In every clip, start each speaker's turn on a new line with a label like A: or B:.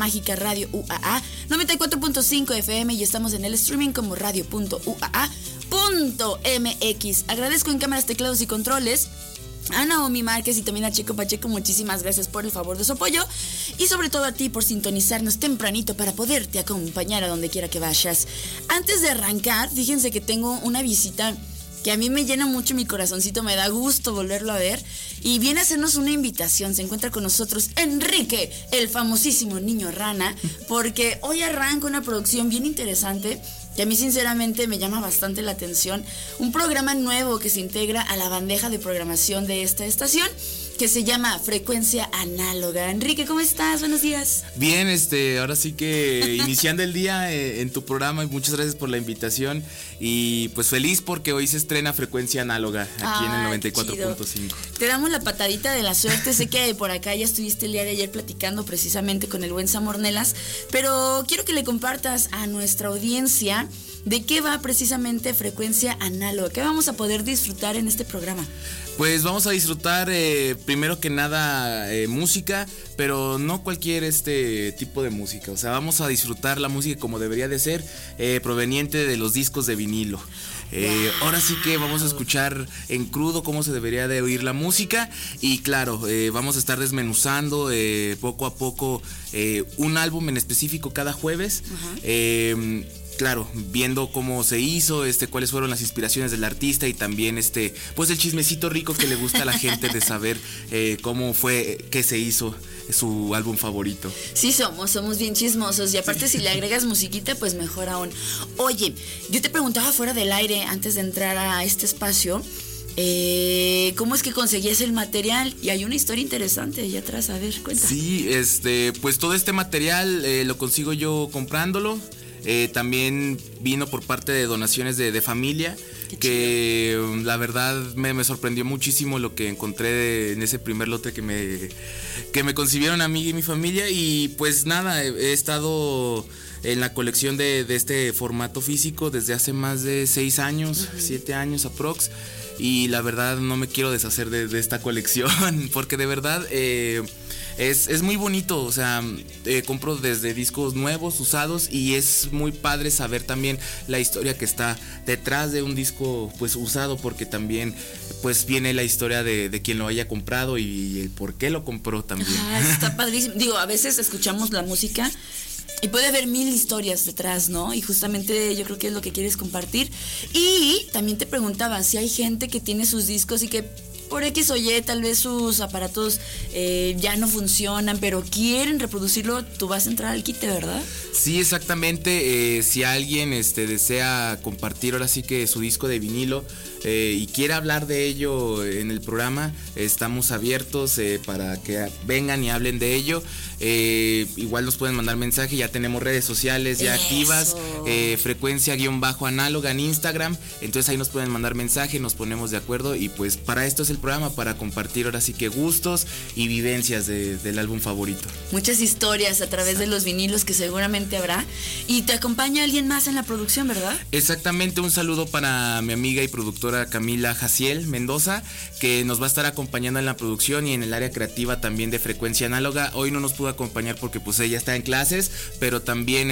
A: mágica Radio UAA 94.5 FM y estamos en el streaming como radio.uaa.mx. Agradezco en cámaras, teclados y controles a Naomi Márquez y también a Checo Pacheco. Muchísimas gracias por el favor de su apoyo y sobre todo a ti por sintonizarnos tempranito para poderte acompañar a donde quiera que vayas. Antes de arrancar, fíjense que tengo una visita que a mí me llena mucho mi corazoncito, me da gusto volverlo a ver y viene a hacernos una invitación. Se encuentra con nosotros Enrique, el famosísimo Niño Rana, porque hoy arranca una producción bien interesante que a mí sinceramente me llama bastante la atención. Un programa nuevo que se integra a la bandeja de programación de esta estación, que se llama Frecuencia Análoga. Enrique, ¿cómo estás? Buenos días.
B: Bien, ahora sí que iniciando el día en tu programa, y muchas gracias por la invitación y pues feliz porque hoy se estrena Frecuencia Análoga aquí en el 94.5.
A: Te damos la patadita de la suerte. Sé que por acá ya estuviste el día de ayer platicando precisamente con el buen Sam Ornelas, pero quiero que le compartas a nuestra audiencia de qué va precisamente Frecuencia Análoga. ¿Qué vamos a poder disfrutar en este programa?
B: Pues vamos a disfrutar primero que nada música, pero no cualquier tipo de música. O sea, vamos a disfrutar la música como debería de ser, proveniente de los discos de vinilo. Ahora sí que vamos a escuchar en crudo cómo se debería de oír la música y claro, vamos a estar desmenuzando poco a poco un álbum en específico cada jueves. Claro, viendo cómo se hizo, cuáles fueron las inspiraciones del artista y también pues el chismecito rico que le gusta a la gente de saber cómo fue que se hizo su álbum favorito. Sí,
A: somos bien chismosos y aparte si le agregas musiquita, pues mejor aún. Oye, yo te preguntaba fuera del aire antes de entrar a este espacio, ¿cómo es que conseguías el material? Y hay una historia interesante allá atrás, a ver, cuenta.
B: Sí, pues todo este material lo consigo yo comprándolo. También vino por parte de donaciones de familia, que la verdad me sorprendió muchísimo lo que encontré en ese primer lote que me concibieron a mí y mi familia. Y pues nada, he estado en la colección de este formato físico desde hace más de 6 años, 7 años aprox. Y la verdad no me quiero deshacer de esta colección porque de verdad es muy bonito. O sea, compro desde discos nuevos, usados, y es muy padre saber también la historia que está detrás de un disco pues usado, porque también pues viene la historia de quien lo haya comprado y el por qué lo compró también.
A: Está padrísimo. Digo, a veces escuchamos la música y puede haber 1000 historias detrás, ¿no? Y justamente yo creo que es lo que quieres compartir. Y también te preguntaba si hay gente que tiene sus discos y que por X o Y tal vez sus aparatos ya no funcionan, pero quieren reproducirlo. Tú vas a entrar al quite, ¿verdad?
B: Sí, exactamente. Si alguien desea compartir ahora sí que su disco de vinilo y quiere hablar de ello en el programa, estamos abiertos para que vengan y hablen de ello. Igual nos pueden mandar mensaje, ya tenemos redes sociales ya activas, frecuencia_análoga en Instagram, entonces ahí nos pueden mandar mensaje, nos ponemos de acuerdo y pues para esto es el programa, para compartir ahora sí que gustos y vivencias del álbum favorito.
A: Muchas historias a través de los vinilos que seguramente habrá. Y te acompaña alguien más en la producción, ¿verdad?
B: Exactamente, un saludo para mi amiga y productora Camila Jaciel Mendoza, que nos va a estar acompañando en la producción y en el área creativa también de Frecuencia Análoga. Hoy no nos pudo acompañar porque pues ella está en clases, pero también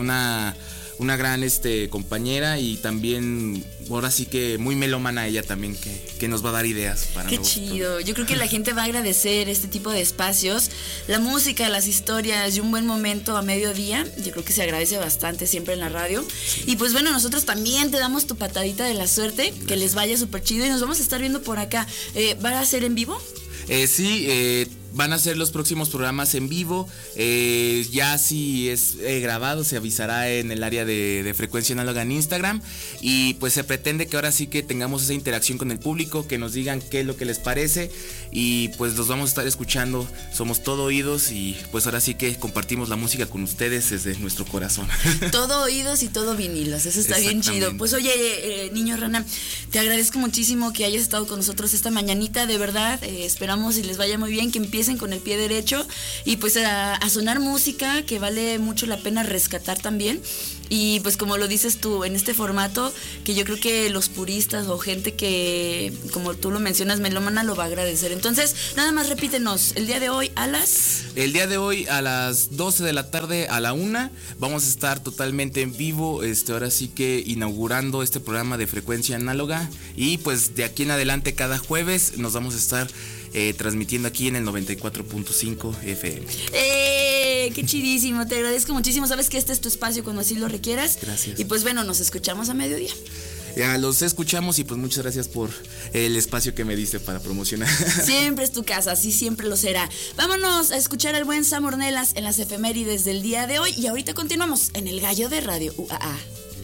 B: una gran compañera y también ahora sí que muy melómana ella también, que nos va a dar ideas para
A: Qué chido. Yo creo que la gente va a agradecer este tipo de espacios, la música, las historias y un buen momento a mediodía. Yo creo que se agradece bastante siempre en la radio. Sí. Y pues bueno, nosotros también te damos tu patadita de la suerte. Gracias. Que les vaya súper chido y nos vamos a estar viendo por acá. ¿Va a ser en vivo?
B: Sí, van a ser los próximos programas en vivo. Ya si es grabado se avisará en el área de Frecuencia Análoga en Instagram. Y pues se pretende que ahora sí que tengamos esa interacción con el público, que nos digan qué es lo que les parece. Y pues los vamos a estar escuchando. Somos todo oídos y pues ahora sí que compartimos la música con ustedes desde nuestro corazón.
A: Todo oídos y todo vinilos, eso está bien chido. Pues oye, Niño Rana, te agradezco muchísimo que hayas estado con nosotros esta mañanita, de verdad. Esperamos y les vaya muy bien, que empiece empiecen con el pie derecho y pues a sonar música que vale mucho la pena rescatar también. Y pues como lo dices tú, en este formato que yo creo que los puristas o gente que, como tú lo mencionas, melómana, lo va a agradecer. Entonces, nada más repítenos, el día de hoy a las
B: 12 de la tarde a la 1 vamos a estar totalmente en vivo, ahora sí que inaugurando este programa de frecuencia análoga, y pues de aquí en adelante cada jueves nos vamos a estar transmitiendo aquí en el 94.5 FM.
A: ¡Qué chidísimo! Te agradezco muchísimo. Sabes que este es tu espacio cuando así lo requieras.
B: Gracias.
A: Y pues bueno, nos escuchamos a mediodía.
B: Ya los escuchamos y pues muchas gracias por el espacio que me diste para promocionar.
A: Siempre es tu casa, así siempre lo será. Vámonos a escuchar al buen Sam Ornelas en las efemérides del día de hoy y ahorita continuamos en El Gallo de Radio UAA.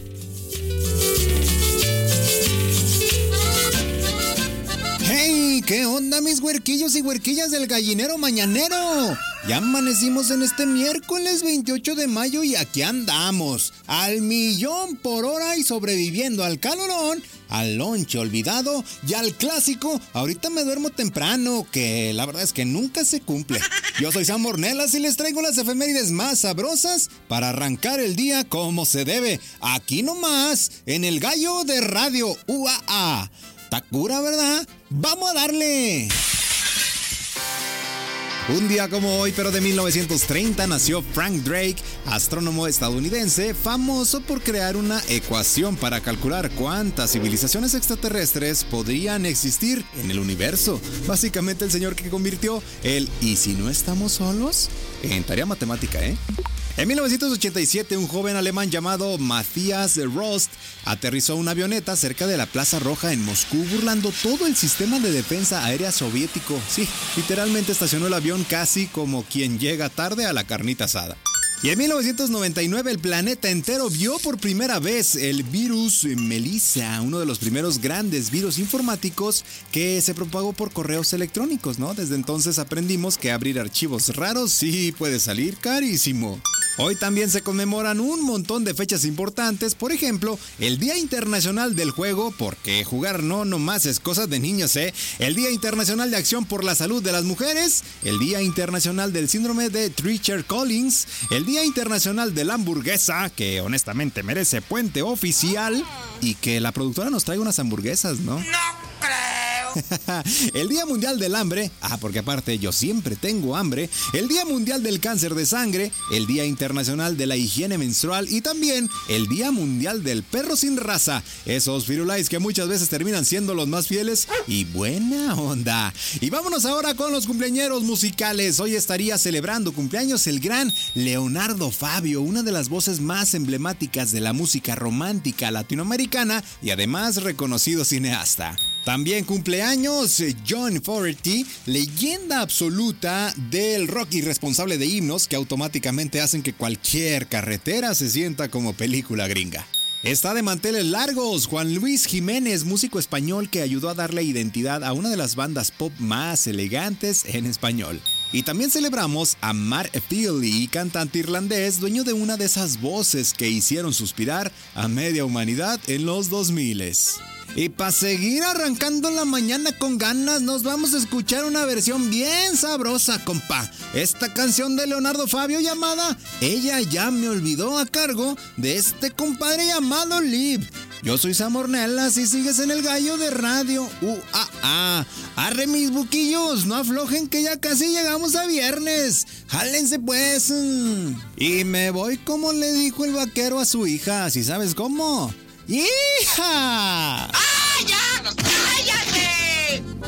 C: ¡Hey! ¿Qué onda, mis huerquillos y huerquillas del gallinero mañanero? Ya amanecimos en este miércoles 28 de mayo y aquí andamos, al millón por hora y sobreviviendo al calorón, al lonche olvidado y al clásico, ahorita me duermo temprano, que la verdad es que nunca se cumple. Yo soy Sam Ornelas y les traigo las efemérides más sabrosas para arrancar el día como se debe, aquí nomás, en El Gallo de Radio UAA. Está cura, ¿verdad? ¡Vamos a darle! Un día como hoy, pero de 1930, nació Frank Drake, astrónomo estadounidense, famoso por crear una ecuación para calcular cuántas civilizaciones extraterrestres podrían existir en el universo. Básicamente el señor que convirtió el ¿y si no estamos solos? En tarea matemática, ¿eh? En 1987, un joven alemán llamado Matthias Rost aterrizó una avioneta cerca de la Plaza Roja en Moscú, burlando todo el sistema de defensa aérea soviético. Sí, literalmente estacionó el avión casi como quien llega tarde a la carnita asada. Y en 1999 el planeta entero vio por primera vez el virus Melissa, uno de los primeros grandes virus informáticos que se propagó por correos electrónicos, ¿no? Desde entonces aprendimos que abrir archivos raros sí puede salir carísimo. Hoy también se conmemoran un montón de fechas importantes, por ejemplo, el Día Internacional del Juego, porque jugar no nomás es cosa de niños, ¿eh? El Día Internacional de Acción por la Salud de las Mujeres, el Día Internacional del Síndrome de Treacher-Collins, el Día Internacional de la Hamburguesa, que honestamente merece puente oficial, y que la productora nos traiga unas hamburguesas, ¿no? ¡No creo! El Día Mundial del Hambre, porque aparte yo siempre tengo hambre, el Día Mundial del Cáncer de Sangre, el Día Internacional de la Higiene Menstrual y también el Día Mundial del Perro Sin Raza, esos firulais que muchas veces terminan siendo los más fieles y buena onda. Y vámonos ahora con los cumpleañeros musicales. Hoy estaría celebrando cumpleaños el gran Leonardo Fabio, una de las voces más emblemáticas de la música romántica latinoamericana y además reconocido cineasta. También cumpleaños John Fogerty, leyenda absoluta del rock y responsable de himnos que automáticamente hacen que cualquier carretera se sienta como película gringa. Está de manteles largos Juan Luis Jiménez, músico español que ayudó a darle identidad a una de las bandas pop más elegantes en español. Y también celebramos a Mark Feely, cantante irlandés, dueño de una de esas voces que hicieron suspirar a media humanidad en los 2000s. Y para seguir arrancando la mañana con ganas, nos vamos a escuchar una versión bien sabrosa, compa. Esta canción de Leonardo Fabio llamada Ella ya me olvidó, a cargo de este compadre llamado Liv. Yo soy Sam Ornelas y sigues en El Gallo de Radio UAA. Arre mis buquillos, no aflojen que ya casi llegamos a viernes. Jálense pues. Y me voy como le dijo el vaquero a su hija, ¿sí sabes cómo? ¡Hija!
D: ¡Ah, ya! ¡Cállate!